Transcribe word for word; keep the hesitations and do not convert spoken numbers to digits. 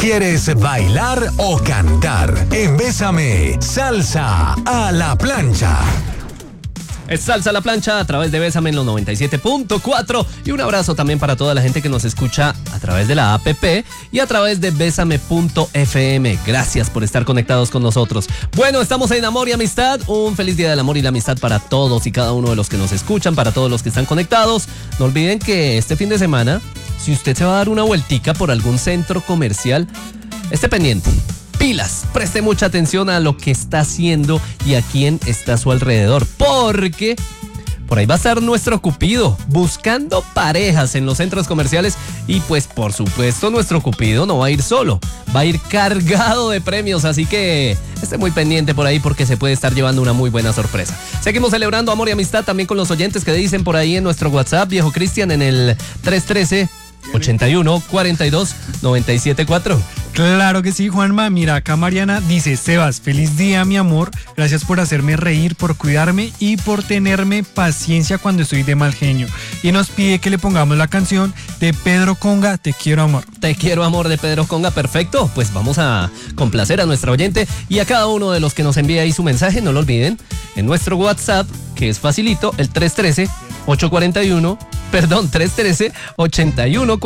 ¿Quieres bailar o cantar? En Bésame, salsa a la plancha. Es Salsa a la Plancha a través de Bésame en los noventa y siete punto cuatro y un abrazo también para toda la gente que nos escucha a través de la app y a través de bésame punto efe eme. Gracias por estar conectados con nosotros. Bueno, estamos en Amor y Amistad. Un feliz día del amor y la amistad para todos y cada uno de los que nos escuchan, para todos los que están conectados. No olviden que este fin de semana, si usted se va a dar una vueltica por algún centro comercial, esté pendiente. Pilas, preste mucha atención a lo que está haciendo y a quién está a su alrededor, porque por ahí va a estar nuestro Cupido buscando parejas en los centros comerciales y pues por supuesto nuestro Cupido no va a ir solo, va a ir cargado de premios, así que esté muy pendiente por ahí porque se puede estar llevando una muy buena sorpresa. Seguimos celebrando amor y amistad también con los oyentes que dicen por ahí en nuestro WhatsApp, viejo Cristian, en el tres uno tres, ochenta y uno, cuarenta y dos, noventa y siete cuatro. Claro que sí, Juanma. Mira, acá Mariana dice: Sebas, feliz día, mi amor. Gracias por hacerme reír, por cuidarme y por tenerme paciencia cuando estoy de mal genio. Y nos pide que le pongamos la canción de Pedro Conga, Te quiero amor. Te quiero amor de Pedro Conga, perfecto. Pues vamos a complacer a nuestra oyente y a cada uno de los que nos envía ahí su mensaje. No lo olviden, en nuestro WhatsApp, que es facilito, el tres uno tres, ocho cuatro uno, perdón, tres uno tres, ochenta y uno